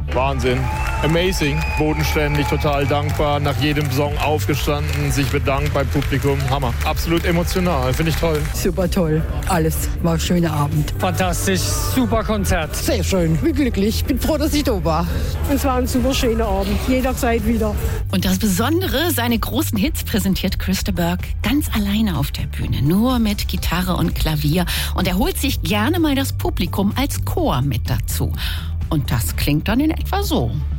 Wahnsinn. Amazing. Bodenständig, total dankbar. Nach jedem Song aufgestanden, sich bedankt beim Publikum. Hammer. Absolut emotional. Finde ich toll. Super toll. Alles. War ein schöner Abend. Fantastisch. Super Konzert. Sehr schön. Bin glücklich. Bin froh, dass ich da war. Es war ein super schöner Abend. Jederzeit wieder. Und das Besondere, seine großen Hits präsentiert Chris de Burgh ganz alleine auf der Bühne. Nur mit Gitarre und Klavier. Und er holt sich gerne mal das Publikum als Chor mit dazu. Und das klingt dann in etwa so.